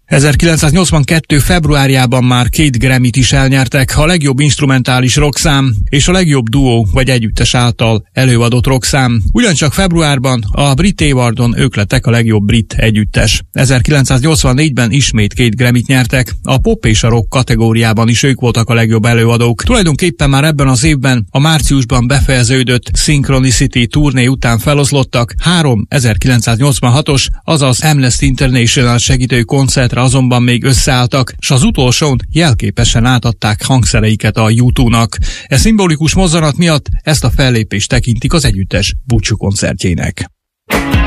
1982. februárjában már 2 Grammy-t is elnyertek, a legjobb instrumentális rockszám és a legjobb duó vagy együttes által előadott rockszám. Ugyancsak februárban a Brit Awardon ők lettek a legjobb brit együttes. 1984-ben ismét 2 Grammy-t nyertek, a pop és a rock kategóriában is ők voltak a legjobb előadók. Tulajdonképpen már ebben az évben a márciusban befejeződött Synchronicity turné után feloszlottak, 3 1986-os, azaz Amnesty International segítő koncertre azonban még összeálltak, s az utolsón jelképesen átadták hangszereiket a U2-nak. E szimbolikus mozzanat miatt ezt a fellépést tekintik az együttes búcsú koncertjének.